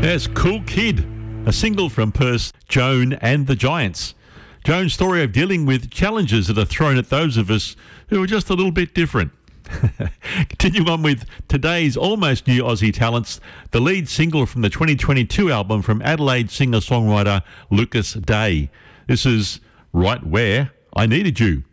Yes, Cool Kid, a single from Perth, Joan and the Giants. Joan's story of dealing with challenges that are thrown at those of us who are just a little bit different. Continue on with today's almost new Aussie talents, the lead single from the 2022 album from Adelaide singer-songwriter Lucas Day. This is Right Where I Needed You.